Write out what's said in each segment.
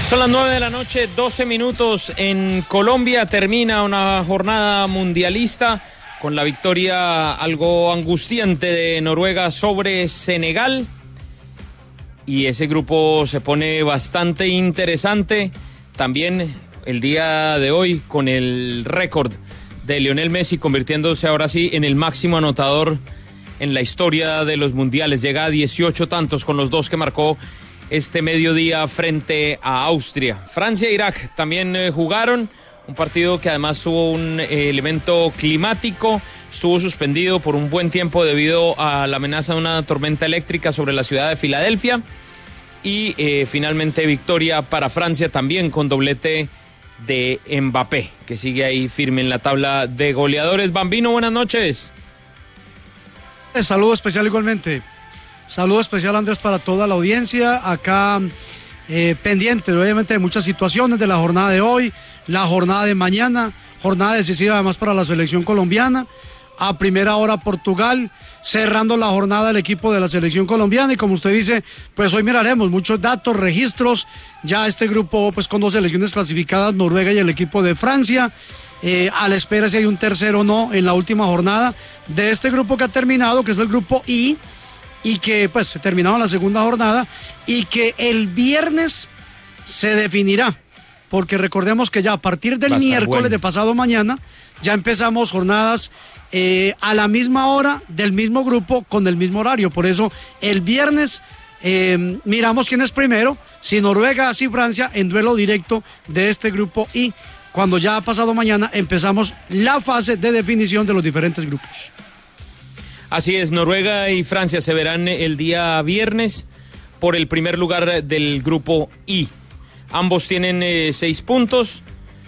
Son las 9 de la noche, 12 minutos en Colombia. Termina una jornada mundialista con la victoria algo angustiante de Noruega sobre Senegal. Y ese grupo se pone bastante interesante. También el día de hoy con el récord de Lionel Messi convirtiéndose ahora sí en el máximo anotador en la historia de los mundiales. Llega a 18 tantos con los dos que marcó este mediodía frente a Austria. Francia e Irak también jugaron un partido que además tuvo un elemento climático. Estuvo suspendido por un buen tiempo debido a la amenaza de una tormenta eléctrica sobre la ciudad de Filadelfia. Y finalmente victoria para Francia también con doblete de Mbappé, que sigue ahí firme en la tabla de goleadores. Bambino, buenas noches. Saludo especial igualmente. Saludo especial, Andrés, para toda la audiencia. Acá pendiente, obviamente, de muchas situaciones de la jornada de hoy, la jornada de mañana, jornada decisiva además para la selección colombiana. A primera hora Portugal, cerrando la jornada el equipo de la selección colombiana. Y como usted dice, pues hoy miraremos muchos datos, registros. Ya este grupo, pues con dos selecciones clasificadas, Noruega y el equipo de Francia. A la espera si hay un tercero o no en la última jornada de este grupo que ha terminado, que es el grupo I. Y que pues se terminó la segunda jornada y que el viernes se definirá, porque recordemos que ya a partir del miércoles de pasado mañana ya empezamos jornadas a la misma hora del mismo grupo con el mismo horario. Por eso el viernes miramos quién es primero, si Noruega, si Francia, en duelo directo de este grupo, y cuando ya ha pasado mañana empezamos la fase de definición de los diferentes grupos. Así es, Noruega y Francia se verán el día viernes por el primer lugar del grupo I. Ambos tienen 6 puntos.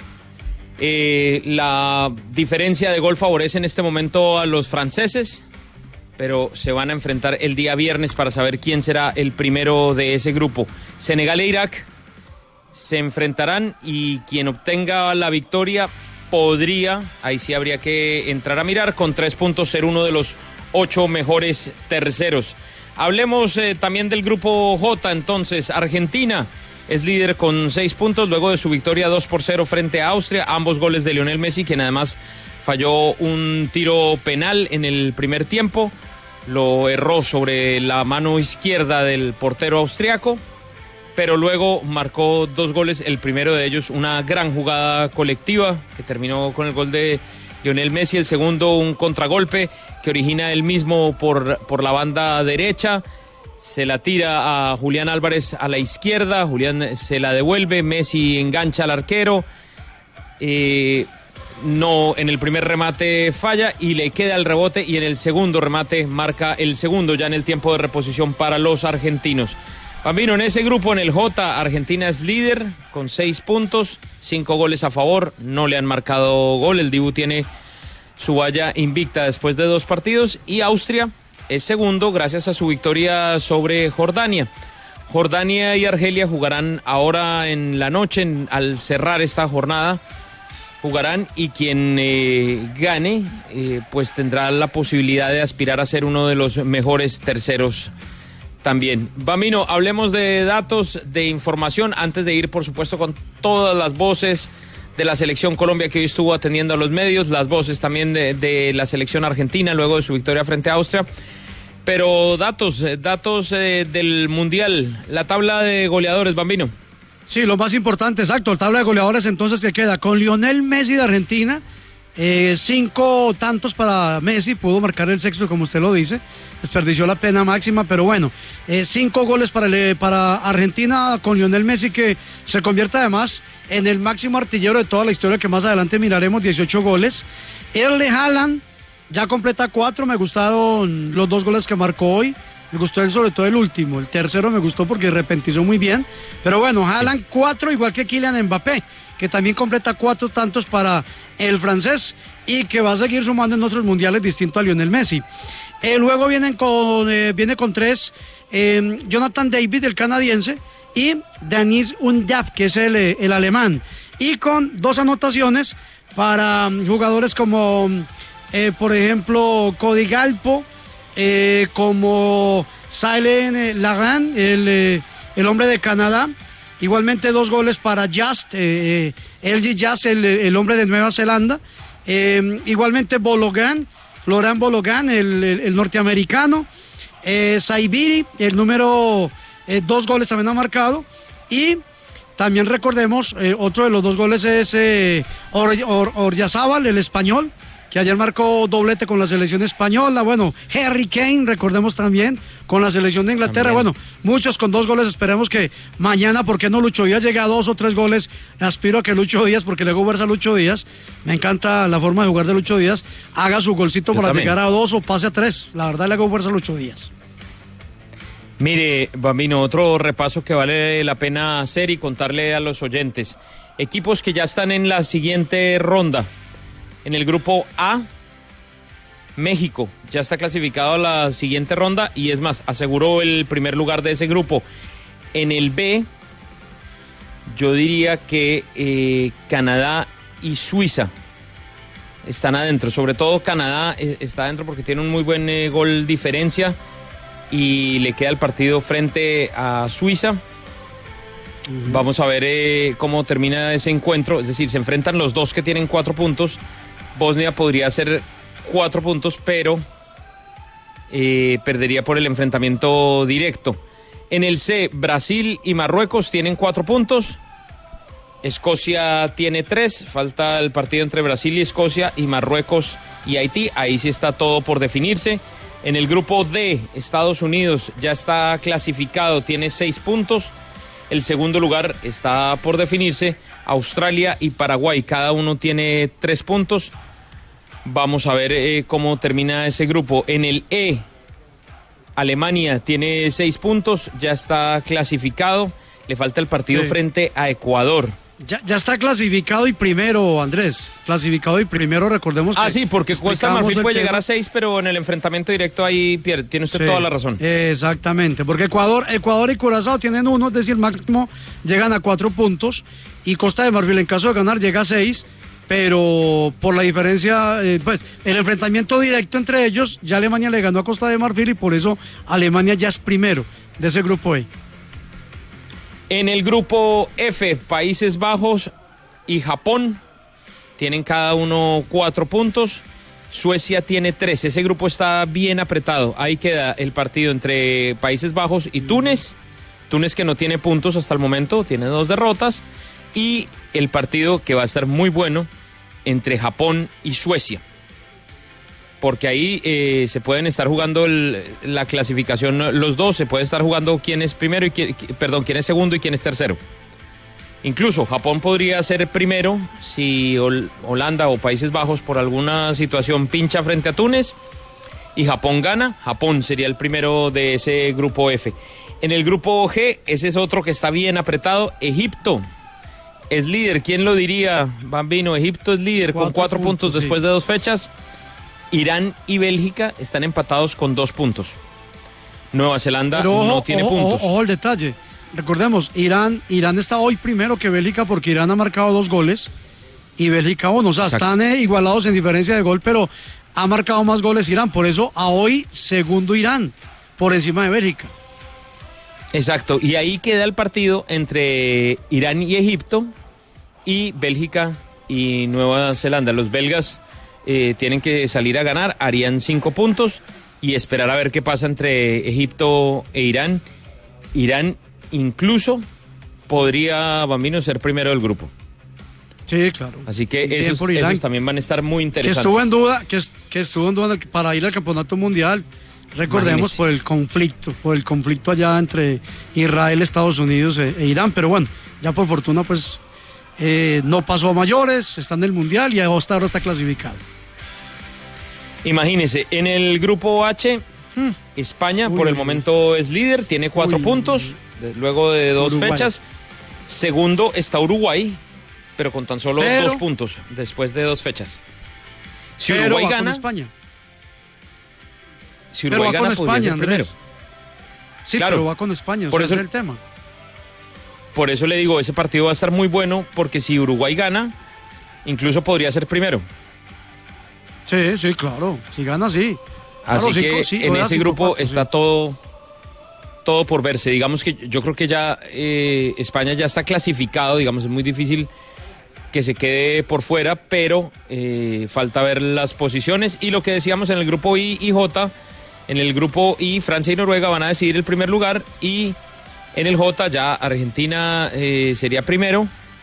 La diferencia de gol favorece en este momento a los franceses, pero se van a enfrentar el día viernes para saber quién será el primero de ese grupo. Senegal e Irak se enfrentarán y quien obtenga la victoria podría, ahí sí habría que entrar a mirar, con 3 puntos ser uno de los 8 mejores terceros. Hablemos también del grupo J. Entonces, Argentina es líder con 6 puntos luego de su victoria 2-0 frente a Austria. Ambos goles de Lionel Messi, quien además falló un tiro penal en el primer tiempo. Lo erró sobre la mano izquierda del portero austriaco, pero luego marcó 2 goles. El primero de ellos, una gran jugada colectiva que terminó con el gol de Lionel Messi. El segundo, un contragolpe que origina él mismo por la banda derecha. Se la tira a Julián Álvarez a la izquierda. Julián se la devuelve. Messi engancha al arquero. No, en el primer remate falla y le queda el rebote. Y en el segundo remate marca el segundo, ya en el tiempo de reposición para los argentinos. Bambino, en ese grupo, en el J, Argentina es líder con 6 puntos, 5 goles a favor, no le han marcado gol. El Dibu tiene su valla invicta después de 2 partidos y Austria es segundo gracias a su victoria sobre Jordania. Jordania y Argelia jugarán ahora en la noche, al cerrar esta jornada, jugarán y quien gane pues tendrá la posibilidad de aspirar a ser uno de los mejores terceros también. Bambino, hablemos de datos, de información, antes de ir por supuesto con todas las voces de la selección Colombia que hoy estuvo atendiendo a los medios, las voces también de la selección argentina luego de su victoria frente a Austria. Pero datos del Mundial, la tabla de goleadores, Bambino. Sí, lo más importante, exacto, la tabla de goleadores entonces que queda con Lionel Messi de Argentina, 5 tantos para Messi, pudo marcar el sexto como usted lo dice, desperdició la pena máxima, pero bueno, 5 goles para Argentina con Lionel Messi, que se convierte además en el máximo artillero de toda la historia, que más adelante miraremos, 18 goles. Erling Haaland ya completa 4, me gustaron los 2 goles que marcó hoy, me gustó sobre todo el último, el tercero me gustó porque repentizó muy bien, pero bueno, Haaland 4, igual que Kylian Mbappé, que también completa 4 tantos para el francés y que va a seguir sumando en otros mundiales distinto a Lionel Messi. Luego viene con 3 Jonathan David, el canadiense, y Deniz Undav, que es el alemán, y con 2 anotaciones para jugadores como por ejemplo Cody Gakpo, como Sailen Lagan, el hombre de Canadá, Igualmente 2 goles para Just, LG Just, el hombre de Nueva Zelanda. Igualmente Bologan, Florian Bologan, el norteamericano. Saibiri, el número 2 goles también ha marcado. Y también recordemos, otro de los 2 goles es Oryazábal, el español, que ayer marcó doblete con la selección española. Bueno, Harry Kane, recordemos también, con la selección de Inglaterra. También. Bueno, muchos con 2 goles. Esperemos que mañana, ¿por qué no Lucho Díaz llegue a 2 o 3 goles? Aspiro a que Lucho Díaz, porque le hago versa a Lucho Díaz. Me encanta la forma de jugar de Lucho Díaz. Haga su golcito para llegar a 2 o pase a 3. La verdad le hago versa a Lucho Díaz. Mire, Bambino, otro repaso que vale la pena hacer y contarle a los oyentes. Equipos que ya están en la siguiente ronda. En el grupo A, México ya está clasificado a la siguiente ronda y es más, aseguró el primer lugar de ese grupo. En el B, yo diría que Canadá y Suiza están adentro. Sobre todo Canadá está adentro porque tiene un muy buen gol diferencia y le queda el partido frente a Suiza. Vamos a ver cómo termina ese encuentro. Es decir, se enfrentan los 2 que tienen 4 puntos. Bosnia podría hacer 4 puntos, pero perdería por el enfrentamiento directo. En el C, Brasil y Marruecos tienen 4 puntos. Escocia tiene 3. Falta el partido entre Brasil y Escocia y Marruecos y Haití. Ahí sí está todo por definirse. En el grupo D, Estados Unidos ya está clasificado, tiene 6 puntos. El segundo lugar está por definirse. Australia y Paraguay, cada uno tiene 3 puntos. Vamos a ver cómo termina ese grupo. En el E, Alemania tiene 6 puntos, ya está clasificado. Le falta el partido frente a Ecuador. Ya está clasificado y primero, Andrés. Clasificado y primero, recordemos que... sí, porque Costa Marfil puede llegar a 6, pero en el enfrentamiento directo ahí pierde. Tiene usted toda la razón. Exactamente, porque Ecuador y Curazao tienen 1, es decir, máximo llegan a 4 puntos. Y Costa de Marfil, en caso de ganar, llega a 6. Pero por la diferencia, pues el enfrentamiento directo entre ellos, ya Alemania le ganó a Costa de Marfil y por eso Alemania ya es primero de ese grupo E. En el grupo F, Países Bajos y Japón tienen cada uno 4 puntos. Suecia tiene 3. Ese grupo está bien apretado. Ahí queda el partido entre Países Bajos y Túnez. Túnez que no tiene puntos hasta el momento, tiene 2 derrotas. Y el partido que va a estar muy bueno entre Japón y Suecia. Porque ahí se pueden estar jugando la clasificación, los dos, se puede estar jugando quién es primero y quién es segundo y quién es tercero. Incluso Japón podría ser primero si Holanda o Países Bajos por alguna situación pincha frente a Túnez y Japón gana. Japón sería el primero de ese grupo F. En el grupo G, ese es otro que está bien apretado. Egipto es líder, ¿quién lo diría, Bambino? Egipto es líder con 4 puntos después de 2 fechas. Irán y Bélgica están empatados con 2 puntos. Nueva Zelanda no tiene puntos. Ojo el detalle. Recordemos, Irán está hoy primero que Bélgica porque Irán ha marcado 2 goles y Bélgica 1. O sea, están igualados en diferencia de gol, pero ha marcado más goles Irán. Por eso, a hoy, segundo Irán, por encima de Bélgica. Exacto, y ahí queda el partido entre Irán y Egipto y Bélgica y Nueva Zelanda. Los belgas tienen que salir a ganar, harían 5 puntos y esperar a ver qué pasa entre Egipto e Irán. Irán incluso podría, Bambino, ser primero del grupo. Sí, claro. Así que esos también van a estar muy interesantes. Que estuvo en duda para ir al campeonato mundial. Recordemos por el conflicto allá entre Israel, Estados Unidos e Irán, pero bueno, ya por fortuna pues no pasó a mayores, está en el mundial y hasta ahora está clasificado. Imagínese, en el grupo H, España por el momento es líder, tiene 4 puntos, luego de 2 fechas. Segundo está Uruguay, pero con tan solo 2 puntos después de 2 fechas. Si Uruguay gana, si Uruguay gana, podría ser primero. Sí, claro, pero va con España, por eso es el tema. Por eso le digo, ese partido va a estar muy bueno, porque si Uruguay gana, incluso podría ser primero. Sí, claro, si gana, sí. Así claro, que en ese grupo está todo todo por verse. Digamos que yo creo que ya España ya está clasificado, digamos, es muy difícil que se quede por fuera, pero falta ver las posiciones. Y lo que decíamos en el grupo I y J, en el grupo I, Francia y Noruega van a decidir el primer lugar, y en el J ya Argentina sería primero,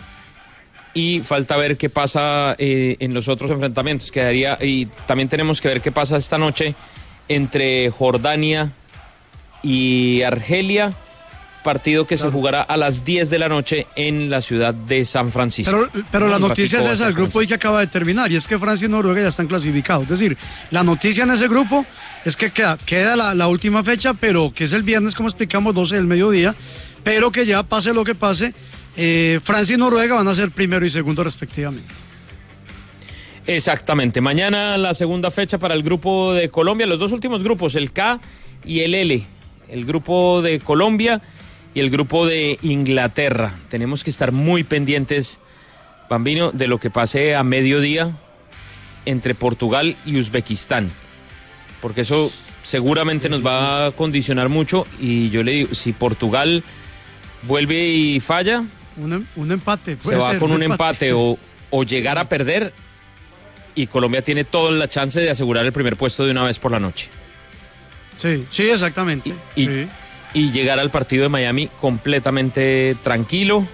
y falta ver qué pasa en los otros enfrentamientos. Quedaría, y también tenemos que ver qué pasa esta noche entre Jordania y Argelia, partido que se jugará a las 10 de la noche en la ciudad de San Francisco. Pero la noticia es esa, el grupo I que acaba de terminar, y es que Francia y Noruega ya están clasificados. Es decir, la noticia en ese grupo es que queda la última fecha, pero que es el viernes, como explicamos, 12 del mediodía, pero que ya pase lo que pase, Francia y Noruega van a ser primero y segundo respectivamente. Exactamente, mañana la segunda fecha para el grupo de Colombia, los dos últimos grupos, el K y el L, el grupo de Colombia y el grupo de Inglaterra. Tenemos que estar muy pendientes, Bambino, de lo que pase a mediodía entre Portugal y Uzbekistán, porque eso seguramente nos va a condicionar mucho. Y yo le digo, si Portugal vuelve y falla, un empate, se va con un empate o llegar a perder, y Colombia tiene toda la chance de asegurar el primer puesto de una vez por la noche. Sí, exactamente. Y llegar al partido de Miami completamente tranquilo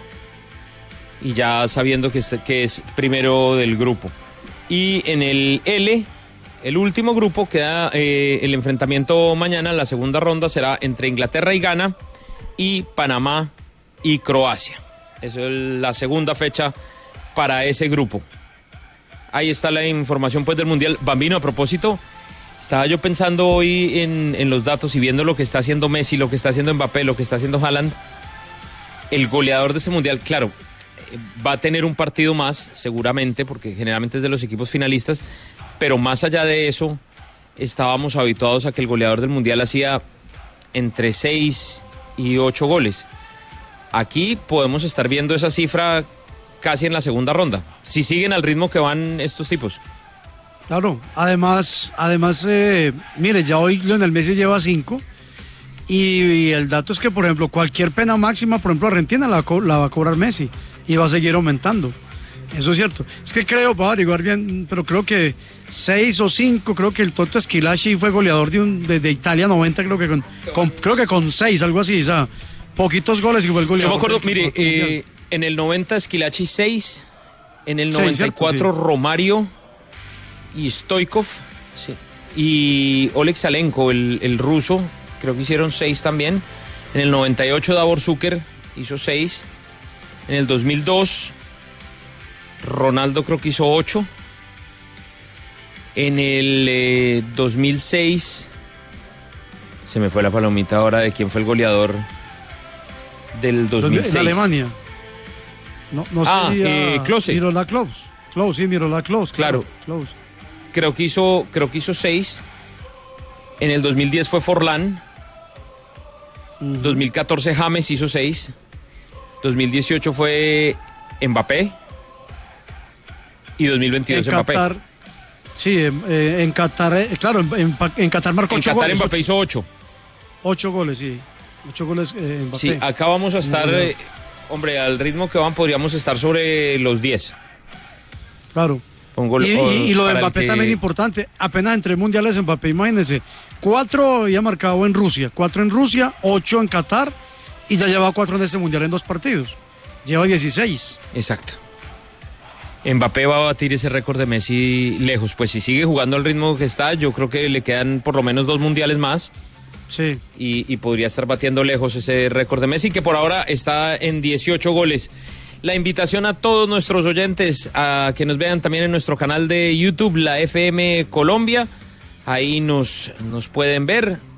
y ya sabiendo que es primero del grupo. Y en el L, el último grupo, queda el enfrentamiento mañana. La segunda ronda será entre Inglaterra y Ghana y Panamá y Croacia. Esa es la segunda fecha para ese grupo. Ahí está la información pues del Mundial. Bambino, a propósito, estaba yo pensando hoy en los datos y viendo lo que está haciendo Messi, lo que está haciendo Mbappé, lo que está haciendo Haaland. El goleador de este Mundial, claro, va a tener un partido más, seguramente, porque generalmente es de los equipos finalistas, pero más allá de eso, estábamos habituados a que el goleador del Mundial hacía entre 6 y 8 goles. Aquí podemos estar viendo esa cifra casi en la segunda ronda, si siguen al ritmo que van estos tipos. Claro, además, mire, ya hoy Lionel Messi lleva 5, y el dato es que, por ejemplo, cualquier pena máxima, por ejemplo, Argentina la va a cobrar Messi, y va a seguir aumentando. Eso es cierto. Es que creo, para averiguar bien, pero creo que 6 o 5, creo que el Toto Schillaci fue goleador de Italia 90, creo que con 6, algo así, o sea, poquitos goles y fue el goleador. Yo me acuerdo, mire, en el 90 Schillaci 6, en el 94 sí. Romario y Stoichkov, sí, y Oleg Salenko, el ruso, creo que hicieron 6 también. En el 98 Davor Zucker hizo 6. En el 2002 Ronaldo creo que hizo 8. En el 2006 se me fue la palomita ahora de quién fue el goleador del 2006. En Alemania. No sería Klose. Miroslav Klose. Sí, Miroslav Klose. Claro. Klose. Creo que hizo 6. En el 2010 fue Forlán. 2014 James hizo 6. 2018 fue Mbappé. Y 2022 Mbappé. Sí, en Qatar, claro, en Qatar marcó 8 goles. En Qatar Mbappé hizo 8. 8 goles, sí. 8 goles Mbappé. Sí, acá vamos a estar, hombre, al ritmo que van podríamos estar sobre los 10. Claro. Y lo de Mbappé también importante. Apenas entre mundiales Mbappé, imagínense. 4 había marcado en Rusia. 4 en Rusia, 8 en Qatar. Y ya lleva 4 en este mundial en 2 partidos. Lleva 16. Exacto. Mbappé va a batir ese récord de Messi lejos. Pues si sigue jugando al ritmo que está, yo creo que le quedan por lo menos 2 mundiales más. Sí. Y podría estar batiendo lejos ese récord de Messi, que por ahora está en 18 goles. La invitación a todos nuestros oyentes a que nos vean también en nuestro canal de YouTube, la FM Colombia. Ahí nos pueden ver.